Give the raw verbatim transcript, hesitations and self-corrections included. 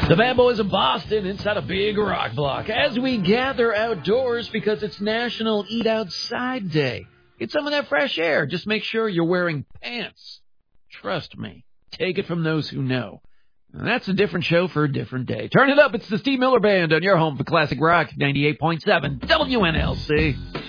The Bad Boys of Boston inside a big rock block as we gather outdoors because it's National Eat Outside Day. Get some of that fresh air. Just make sure you're wearing pants. Trust me. Take it from those who know. And that's a different show for a different day. Turn it up. It's the Steve Miller Band on your home for classic rock, ninety-eight point seven W N L C.